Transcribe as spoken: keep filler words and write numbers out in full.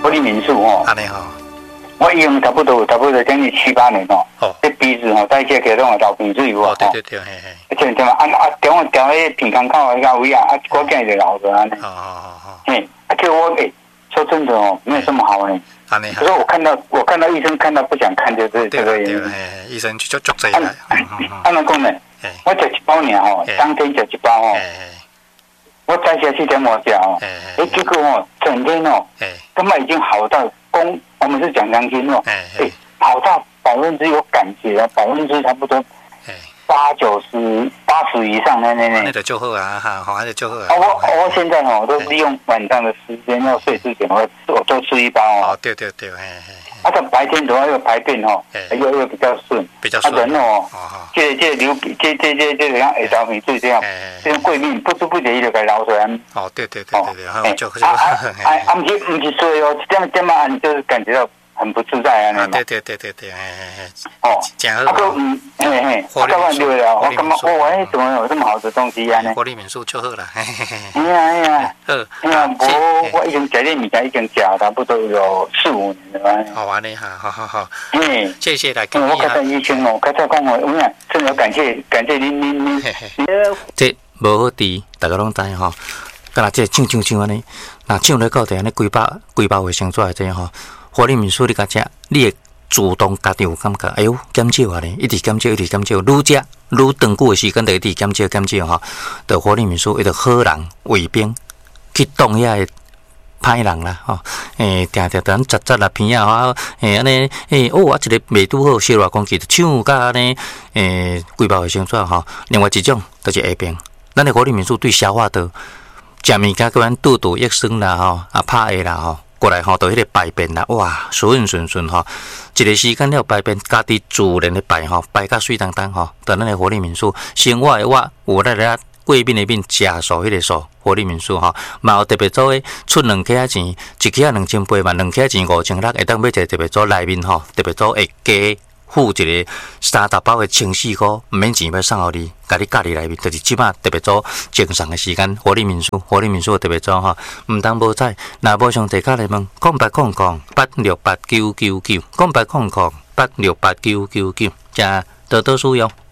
活力民宿哦， 安尼吼， 我用差不多差不多将近七八年哦。哦。这鼻子哦，在这个拢老鼻水有啊。 哦，对对对，嘿嘿。 而且什么啊啊，中午调迄鼻孔口那个位啊，啊，我今就老了安尼。 哦哦哦哦。 嘿，而且我诶，说真的哦，没有这么好呢。 安尼。 可是我看到我看到医生看到不想看，就是这个原因。 对嘿，医生就足足济啦。 按怎讲呢？我食一包尔哦，当天食一包哦。我再下去点我食哦，哎，结果哦，整天哦，根本已经好到公，我们是讲良心哦，哎，好到百分之有感觉啊，百分之差不多八九十、八十以上那那那。 那就就好啊，哈，好，那就就好啊。 我我现在哦，都利用晚上的时间要睡之前，我我多吃一包哦。 哦，对对对，嘿嘿。 啊，到白天的话又排便哦，又又比较顺， 比较顺。 啊，人哦，这这流这这这这个像下棗米水这样，这种贵命不知不觉伊就给流出来。哦， 对对对对对，好就就。 啊啊啊！不是不是睡哦，这样这么按就是感觉到很不自在啊， 对对对对对，嘿嘿嘿。 哦， 真好。 啊个嗯，嘿嘿，啊个完对了，我感觉哦，哎，怎么有这么好的东西啊呢？ 活力民宿就好啦，嘿嘿嘿。 哎呀哎呀， 好， 哎呀，我我已经食这物件已经食差不多有四五年了。 好玩的哈，好好好。 嗯， 谢谢来跟我感谢医生哦，刚才讲我，我讲真的感谢感谢您您您。 这无好治，大家拢知吼。干那这唱唱唱安尼，那唱咧到底安尼几百几百卫生纸这吼，活力民宿你甲食，你会主动家己有感觉，哎呦减少啊咧，一直减少一直减少，愈食愈长久的时间就一直减少减少吼。到活力民宿，伊着好人卫兵去挡遐个歹人啦吼，诶，定定咱杂杂啦片啊，诶安尼诶，哦，我一个未拄好小偌公鸡，唱甲安尼诶几百卫生纸吼。另外一种就是下边，咱的活力民宿对消化道。食物件个咱肚肚益生啦吼，啊拍下啦吼，过来吼，到迄个排便啦，哇，顺顺顺吼，一个时间了排便，家己自然的排吼，排甲水当当吼，到咱的活力民宿，生活的我有咱咧过敏的面食素迄个素，活力民宿吼，嘛有特别做诶，出两克仔钱，一克仔两千八万，两克仔钱五千六，会当买一个特别做内面吼，特别做会加。付一个三十包的清洗块，唔免钱要送互你，甲你隔离内面，就是即摆特别做正常的时间，活力民宿，活力民宿特别做吼，唔当无彩，若无上地卡来问，空八空空八六八九九九，空八空空八六八九九九，加多多使用。